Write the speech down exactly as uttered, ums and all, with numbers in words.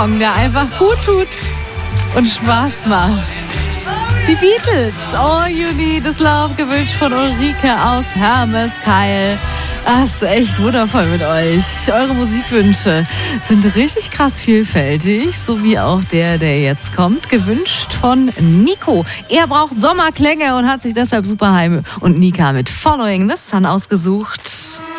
Song, der einfach gut tut und Spaß macht. Die Beatles, All You Need Is Love, gewünscht von Ulrike aus Hermeskeil. Das ist echt wundervoll mit euch. Eure Musikwünsche sind richtig krass vielfältig, so wie auch der, der jetzt kommt, gewünscht von Nico. Er braucht Sommerklänge und hat sich deshalb Superheim und Nika mit Following the Sun ausgesucht.